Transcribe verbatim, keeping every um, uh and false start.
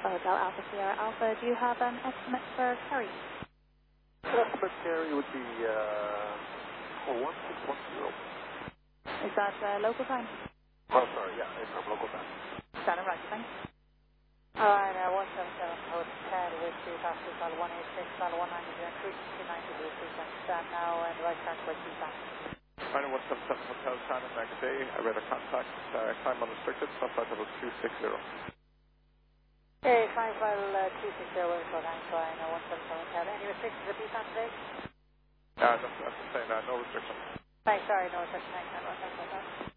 Papa Hotel Alpha Sierra Alpha. Do you have an estimate for Kerry? Estimate Kerry would be uh, oh, one six one zero. Is that uh, local time? Oh, sorry, yeah, it's from local time. Standard right, thanks. Alright, uh, one seven seven Hotel with two passengers, L one eight six, L one ninety, and cruise two ninety, blue sequence, stand now, and right turn for two passengers. Final one seven seven Hotel Shannon next day, I read a contact, uh, time unrestricted, stop flight level two six zero. Okay, fine, file uh, two six zero, so thanks, fine, uh, one seven seven Hotel. Any restrictions at P P A M today? Uh, that's, that's the same, uh, no restrictions. Thanks, sorry, no restrictions, thanks, one seven seven Hotel.